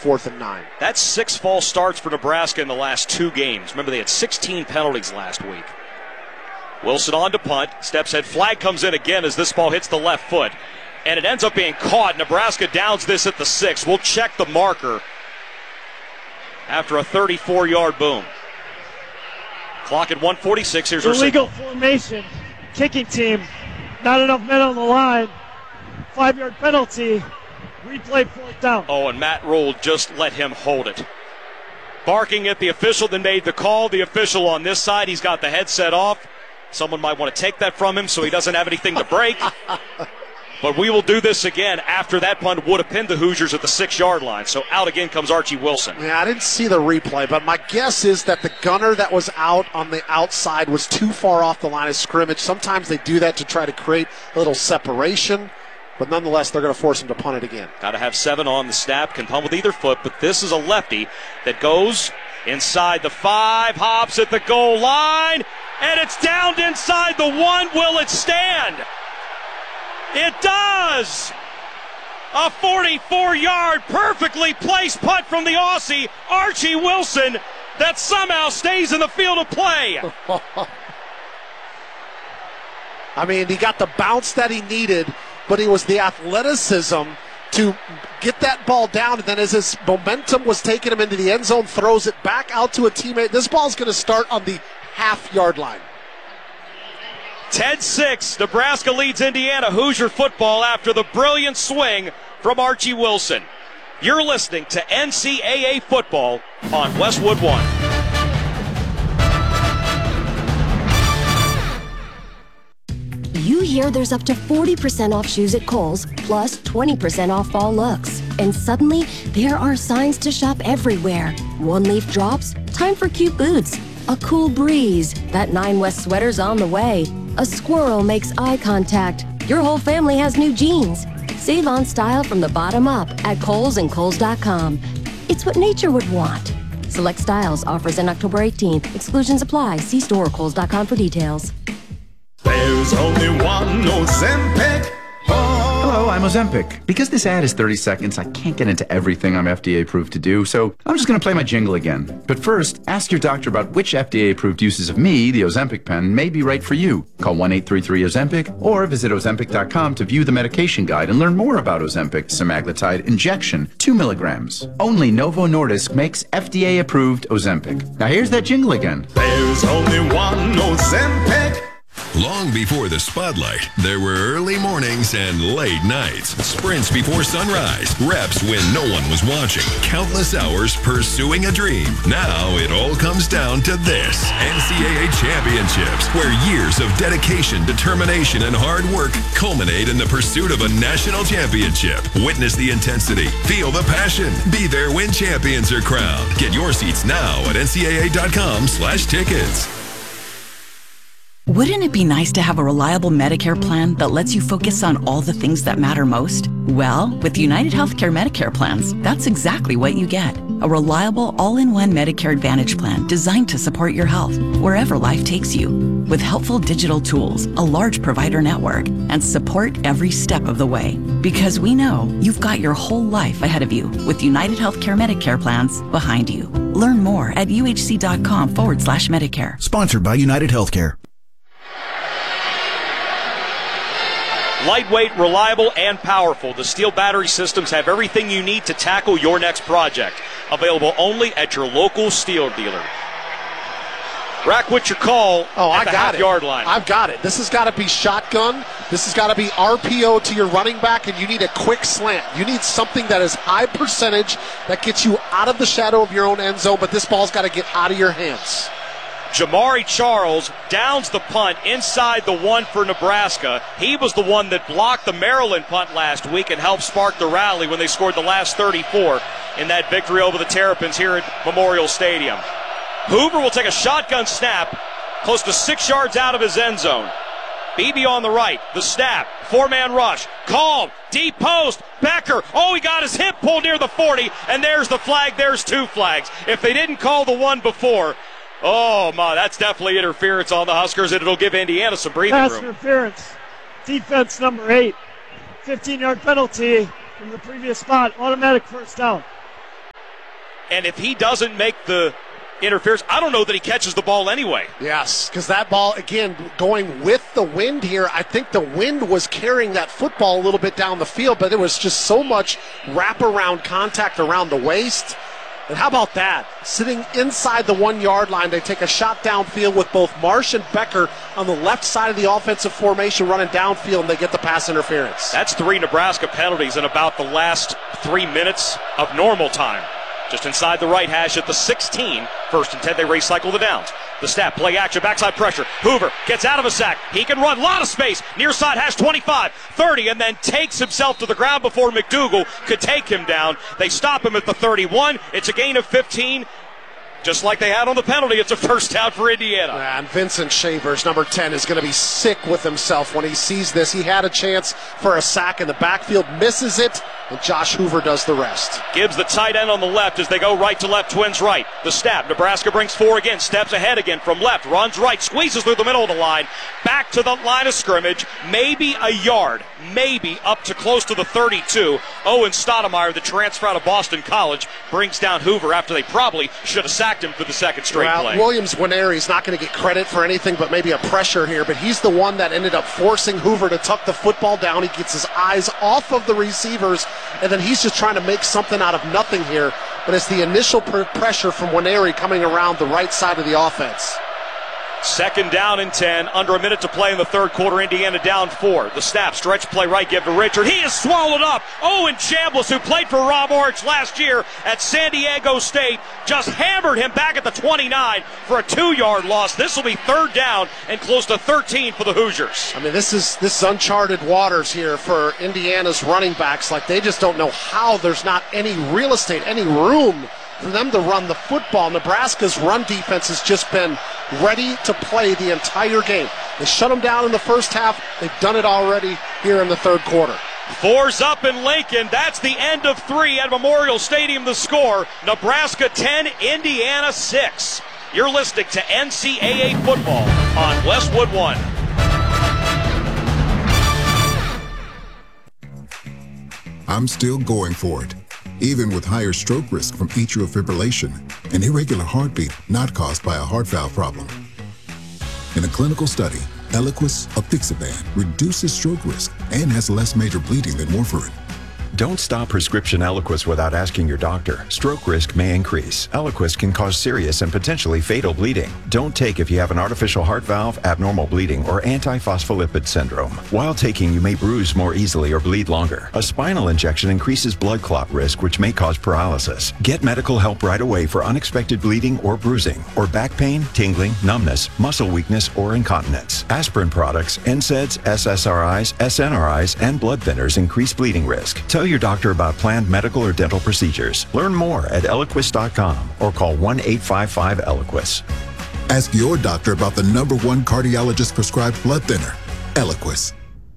4th and 9. That's 6 false starts for Nebraska in the last 2 games. Remember, they had 16 penalties last week. Wilson on to punt. Steps head. Flag comes in again as this ball hits the left foot. And it ends up being caught. Nebraska downs this at the 6. We'll check the marker after a 34-yard boom. Clock at 1:46. Here's our illegal formation. Kicking team. Not enough men on the line. 5-yard penalty. Replay 4th down. Oh, and Matt Rule just let him hold it. Barking at the official, then made the call. The official on this side, he's got the headset off. Someone might want to take that from him so he doesn't have anything to break. But we will do this again after that punt would have pinned the Hoosiers at the 6-yard line. So out again comes Archie Wilson. Yeah, I didn't see the replay, but my guess is that the gunner that was out on the outside was too far off the line of scrimmage. Sometimes they do that to try to create a little separation, but nonetheless, they're going to force him to punt it again. Got to have 7 on the snap, can punt with either foot, but this is a lefty that goes inside the 5, hops at the goal line, and it's downed inside the 1. Will it stand? It does! A 44-yard, perfectly placed punt from the Aussie, Archie Wilson, that somehow stays in the field of play. I mean, he got the bounce that he needed, but it was the athleticism to get that ball down, and then as his momentum was taking him into the end zone, throws it back out to a teammate. This ball's going to start on the half-yard line. 10-6, Nebraska leads Indiana Hoosier football after the brilliant swing from Archie Wilson. You're listening to NCAA football on Westwood One. You hear there's up to 40% off shoes at Kohl's, plus 20% off fall looks. And suddenly, there are signs to shop everywhere. One-leaf drops, time for cute boots. A cool breeze, that 9 West sweater's on the way. A squirrel makes eye contact. Your whole family has new jeans. Save on style from the bottom up at Kohl's and Kohl's.com. It's what nature would want. Select styles, offers in October 18th. Exclusions apply. See store or Kohl's.com for details. There's only one Ozempic. Hello, I'm Ozempic. Because this ad is 30 seconds, I can't get into everything I'm FDA approved to do, so I'm just going to play my jingle again. But first, ask your doctor about which FDA approved uses of me, the Ozempic pen, may be right for you. Call 1-833-OZEMPIC or visit Ozempic.com to view the medication guide and learn more about Ozempic semaglutide injection, 2 milligrams. Only Novo Nordisk makes FDA approved Ozempic. Now here's that jingle again. There's only one Ozempic. Long before the spotlight, there were early mornings and late nights. Sprints before sunrise. Reps when no one was watching. Countless hours pursuing a dream. Now it all comes down to this. NCAA Championships, where years of dedication, determination, and hard work culminate in the pursuit of a national championship. Witness the intensity. Feel the passion. Be there when champions are crowned. Get your seats now at ncaa.com/tickets. Wouldn't it be nice to have a reliable Medicare plan that lets you focus on all the things that matter most? Well, with United Healthcare Medicare plans, that's exactly what you get. A reliable, all-in-one Medicare Advantage plan designed to support your health wherever life takes you. With helpful digital tools, a large provider network, and support every step of the way. Because we know you've got your whole life ahead of you with United Healthcare Medicare plans behind you. Learn more at uhc.com/Medicare. Sponsored by United Healthcare. Lightweight, reliable, and powerful. The Steel battery systems have everything you need to tackle your next project. Available only at your local Steel dealer. Rack, what's your call at the half-yard line? I've got it. This has got to be shotgun. This has got to be RPO to your running back, and you need a quick slant. You need something that is high percentage that gets you out of the shadow of your own end zone, but this ball's got to get out of your hands. Jamari Charles downs the punt inside the 1 for Nebraska. He was the one that blocked the Maryland punt last week and helped spark the rally when they scored the last 34 in that victory over the Terrapins here at Memorial Stadium. Hoover will take a shotgun snap close to 6 yards out of his end zone. Beebe on the right, the snap, 4-man rush, called, deep post, Becker, he got his hip pulled near the 40, and there's the flag, there's 2 flags. If they didn't call the one before, that's definitely interference on the Huskers, and it'll give Indiana some breathing room. Pass interference. Defense number 8. 15-yard penalty from the previous spot. Automatic first down. And if he doesn't make the interference, I don't know that he catches the ball anyway. Yes, because that ball, again, going with the wind here, I think the wind was carrying that football a little bit down the field, but there was just so much wraparound contact around the waist. And how about that? Sitting inside the 1 yard line, they take a shot downfield with both Marsh and Becker on the left side of the offensive formation running downfield, and they get the pass interference. That's 3 Nebraska penalties in about the last 3 minutes of normal time. Just inside the right hash at the 16. 1st and 10, they recycle the downs. The snap, play action, backside pressure. Hoover gets out of a sack. He can run, lot of space. Near side hash 25, 30, and then takes himself to the ground before McDougal could take him down. They stop him at the 31. It's a gain of 15. Just like they had on the penalty, it's a first down for Indiana. And Vincent Shavers, number 10, is going to be sick with himself when he sees this. He had a chance for a sack in the backfield, misses it, and Josh Hoover does the rest. Gibbs, the tight end on the left as they go right to left, Twins right. The snap, Nebraska brings 4 again, steps ahead again from left, runs right, squeezes through the middle of the line, back to the line of scrimmage, maybe a yard, maybe up to close to the 32. Owen Stoudemire, the transfer out of Boston College, brings down Hoover after they probably should have sacked him for the second straight play. Williams-Nwaneri is not going to get credit for anything but maybe a pressure here, but he's the one that ended up forcing Hoover to tuck the football down. He gets his eyes off of the receivers, and then he's just trying to make something out of nothing here. But it's the initial pressure from Nwaneri coming around the right side of the offense. 2nd down and 10, under a minute to play in the third quarter. Indiana down 4. The snap, stretch play right, give to Richard. He is swallowed up. Owen Chambliss, who played for Rob Orange last year at San Diego State, just hammered him back at the 29 for a 2-yard loss. This will be 3rd down and close to 13 for the Hoosiers. I mean, this is uncharted waters here for Indiana's running backs. Like, they just don't know how there's not any real estate, any room for them to run the football. Nebraska's run defense has just been ready to play the entire game. They shut them down in the first half. They've done it already here in the third quarter. 4's up in Lincoln. That's the end of 3 at Memorial Stadium. The score, Nebraska 10, Indiana 6. You're listening to NCAA football on Westwood One. I'm still going for it, even with higher stroke risk from atrial fibrillation, an irregular heartbeat not caused by a heart valve problem. In a clinical study, Eliquis apixaban reduces stroke risk and has less major bleeding than warfarin. Don't stop prescription Eliquis without asking your doctor. Stroke risk may increase. Eliquis can cause serious and potentially fatal bleeding. Don't take if you have an artificial heart valve, abnormal bleeding, or antiphospholipid syndrome. While taking, you may bruise more easily or bleed longer. A spinal injection increases blood clot risk, which may cause paralysis. Get medical help right away for unexpected bleeding or bruising, or back pain, tingling, numbness, muscle weakness, or incontinence. Aspirin products, NSAIDs, SSRIs, SNRIs, and blood thinners increase bleeding risk. Tell your doctor about planned medical or dental procedures. Learn more at Eliquis.com or call 1-855-ELIQUIS. Ask your doctor about the #1 cardiologist prescribed blood thinner, Eliquis.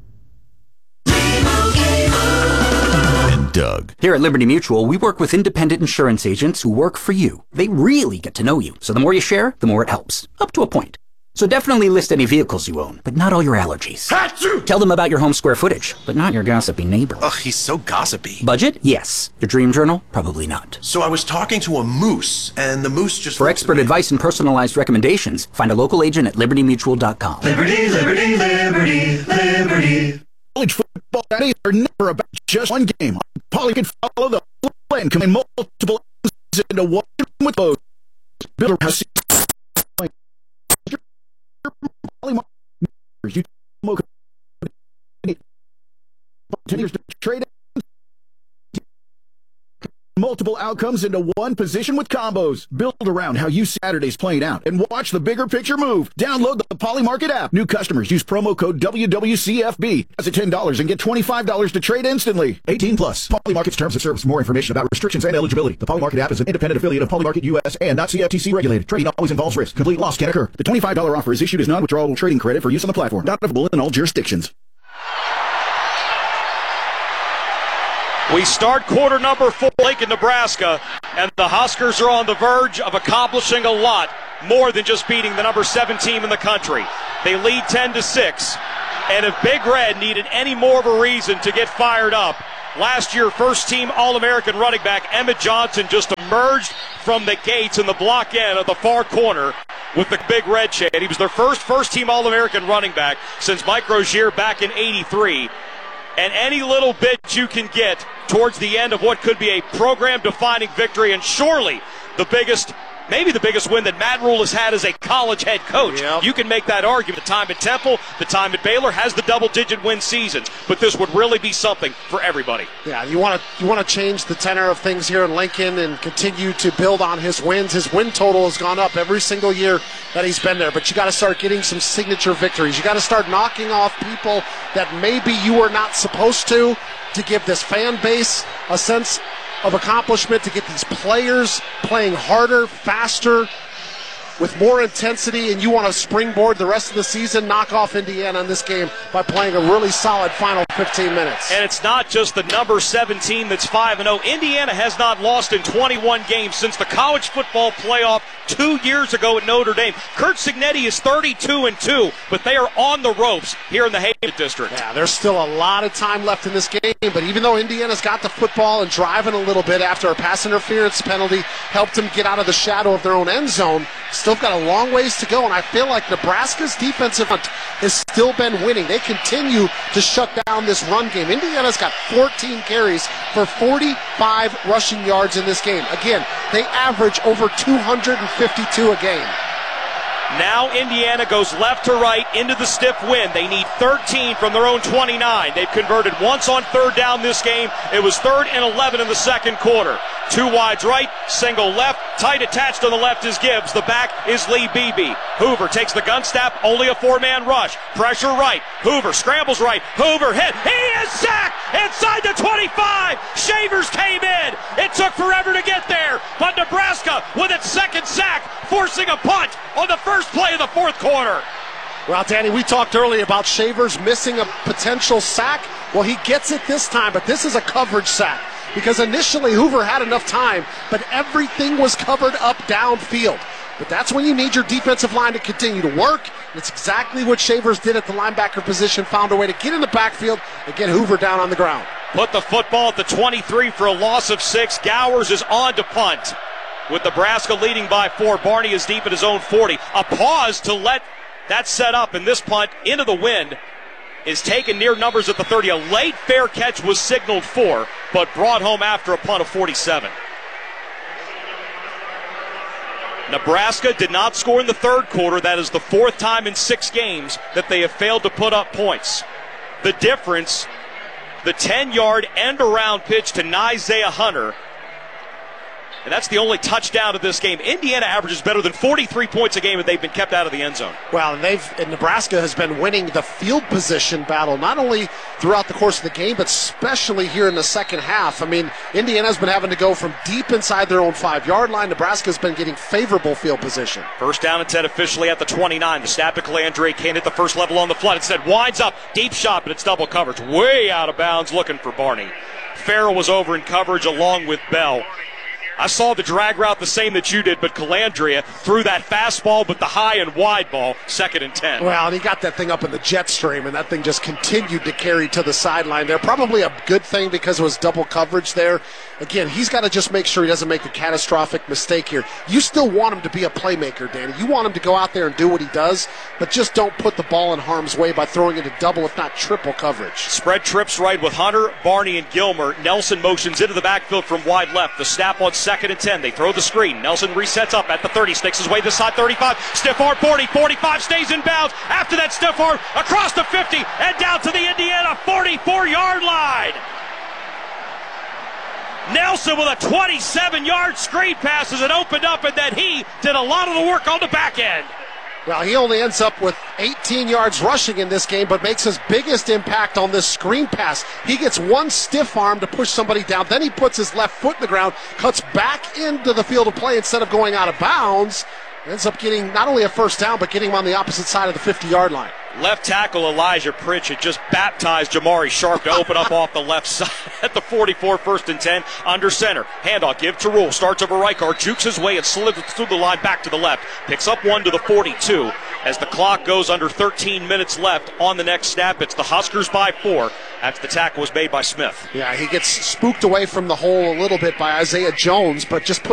And Doug. Here at Liberty Mutual, we work with independent insurance agents who work for you. They really get to know you. So the more you share, the more it helps. Up to a point. So definitely list any vehicles you own, but not all your allergies. Achoo! Tell them about your home square footage, but not your gossipy neighbor. Ugh, he's so gossipy. Budget? Yes. Your dream journal? Probably not. So I was talking to a moose, and the moose just... For expert advice and personalized recommendations, find a local agent at libertymutual.com. Liberty, liberty, liberty, liberty. College football Saturdays are never about just one game. Poly can follow the plan, combine multiple into one with both. Build a house. You trade multiple outcomes into one position with combos. Build around how you Saturday's playing out and watch the bigger picture move. Download the Poly Market app. New customers use promo code WWCFB. That's at $10 and get $25 to trade instantly. 18 plus. Poly Market's terms of service. More information about restrictions and eligibility. The Poly Market app is an independent affiliate of Poly Market US and not CFTC regulated. Trading always involves risk. Complete loss can occur. The $25 offer is issued as non-withdrawable trading credit for use on the platform. Not available in all jurisdictions. We start quarter number 4, Lincoln, Nebraska, and the Huskers are on the verge of accomplishing a lot more than just beating the number 7 team in the country. They lead 10-6, and if Big Red needed any more of a reason to get fired up, last year first-team All-American running back Emmett Johnson just emerged from the gates in the block end of the far corner with the big red shade. He was their first-team All-American running back since Mike Rozier back in '83. And any little bit you can get towards the end of what could be a program-defining victory, and surely maybe the biggest win that Matt Rule has had as a college head coach. Yep. You can make that argument. The time at Temple, the time at Baylor has the double-digit win seasons, but this would really be something for everybody. Yeah, you want to change the tenor of things here in Lincoln and continue to build on his wins. His win total has gone up every single year that he's been there, but you got to start getting some signature victories. You got to start knocking off people that maybe you were not supposed to give this fan base a sense of accomplishment, to get these players playing harder, faster, with more intensity, and you want to springboard the rest of the season, knock off Indiana in this game by playing a really solid final 15 minutes. And it's not just the number 17 that's 5-0. Indiana has not lost in 21 games since the college football playoff 2 years ago at Notre Dame. Curt Cignetti is 32-2, but they are on the ropes here in the Hayden District. Yeah, there's still a lot of time left in this game, but even though Indiana's got the football and driving a little bit after a pass interference penalty helped them get out of the shadow of their own end zone, still got a long ways to go, and I feel like Nebraska's defensive front has still been winning. They continue to shut down this run game. Indiana's got 14 carries for 45 rushing yards in this game. Again, they average over 252 a game. Now Indiana goes left to right into the stiff wind. They need 13 from their own 29. They've converted once on third down this game. It was 3rd and 11 in the second quarter. 2 wides right, single left, tight attached on the left is Gibbs. The back is Lee Beebe. Hoover takes the gun snap, only a 4-man rush. Pressure right, Hoover scrambles right, Hoover hit. He is sacked inside the 25. Shavers came in. It took forever to get there, but Nebraska with its second sack, forcing a punt on the first play of the fourth quarter. Well, Danny, we talked earlier about Shavers missing a potential sack. Well, he gets it this time, but this is a coverage sack, because initially Hoover had enough time, but everything was covered up downfield. But that's when you need your defensive line to continue to work. It's exactly what Shavers did at the linebacker position, found a way to get in the backfield and get Hoover down on the ground. Put the football at the 23 for a loss of 6. Gowers is on to punt. With Nebraska leading by 4, Barney is deep at his own 40. A pause to let that set up, and this punt into the wind is taken near numbers at the 30. A late fair catch was signaled for, but brought home after a punt of 47. Nebraska did not score in the third quarter. That is the 4th time in 6 games that they have failed to put up points. The difference, the 10-yard end-around pitch to Isaiah Hunter, and that's the only touchdown of this game. Indiana averages better than 43 points a game, and they've been kept out of the end zone. Well, and Nebraska has been winning the field position battle, not only throughout the course of the game, but especially here in the second half. I mean, Indiana's been having to go from deep inside their own 5-yard line. Nebraska's been getting favorable field position. First down and 10 officially at the 29. The snap to Calandre can't hit the first level on the flood. Instead, winds up, deep shot, but it's double coverage. Way out of bounds, looking for Barney. Farrell was over in coverage along with Bell. I saw the drag route the same that you did, but Calandria threw that fastball, but the high and wide ball, 2nd and 10. Well, and he got that thing up in the jet stream, and that thing just continued to carry to the sideline there. Probably a good thing because it was double coverage there. Again, he's got to just make sure he doesn't make a catastrophic mistake here. You still want him to be a playmaker, Danny. You want him to go out there and do what he does, but just don't put the ball in harm's way by throwing it into double, if not triple coverage. Spread trips right with Hunter, Barney, and Gilmer. Nelson motions into the backfield from wide left. The snap on 2nd and 10. They throw the screen. Nelson resets up at the 30, sticks his way this side, 35. Stiff arm, 40, 45, stays in bounds. After that stiff arm, across the 50 and down to the Indiana 44-yard line. Nelson with a 27-yard screen pass as it opened up, and then he did a lot of the work on the back end. Well, he only ends up with 18 yards rushing in this game, but makes his biggest impact on this screen pass. He gets one stiff arm to push somebody down, then he puts his left foot in the ground, cuts back into the field of play instead of going out of bounds. Ends up getting not only a first down, but getting him on the opposite side of the 50-yard line. Left tackle Elijah Pritchett just baptized Jamari Sharp to open up off the left side at the 44, 1st and 10, under center. Handoff, give to Rule, starts over Reichard, jukes his way and slithers through the line back to the left. Picks up 1 to the 42 as the clock goes under 13 minutes left on the next snap. It's the Huskers by 4 after the tackle was made by Smith. Yeah, he gets spooked away from the hole a little bit by Isaiah Jones, but just